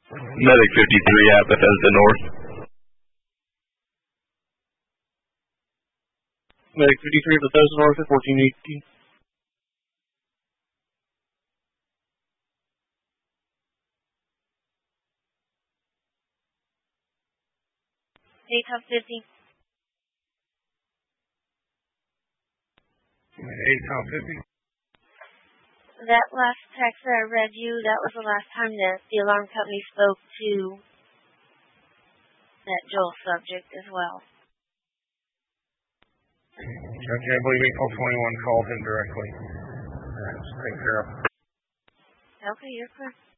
Medic 53 at Bethesda North. Medic 53 at Bethesda North at 1418. ATOP 50. ATOP 50. That last text that I read you, that was the last time that the alarm company spoke to that Joel subject as well. Okay, I believe April 21 called him directly. Take care of. Okay, you're clear.